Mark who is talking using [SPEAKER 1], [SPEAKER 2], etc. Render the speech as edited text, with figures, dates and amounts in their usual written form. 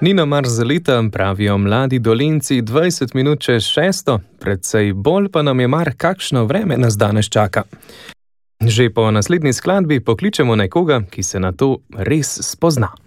[SPEAKER 1] Nina Marzalita, pravijo mladi Dolenjci 20 minut čez 6, precej bolj pa nam je mar, kakšno vreme nas danes čaka. Že po naslednji skladbi pokličemo nekoga, ki se na to res spozna.